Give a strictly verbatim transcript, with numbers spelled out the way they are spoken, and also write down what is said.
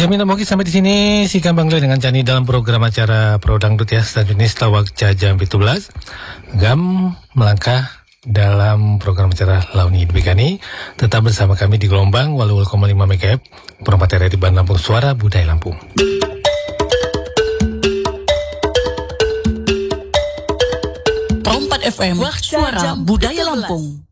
Kami namogi sampai di sini si Kambang Glen dengan Cani dalam program acara Pro Dangdut ya sejenis tawag jam tujuh belas. Gam melangkah dalam program acara Launi Dibekani. Tetap bersama kami di gelombang walu koma lima megahertz perempat R R I Ban Lampung, Suara Budaya Lampung. Perempat F M, Suara Budaya Lampung.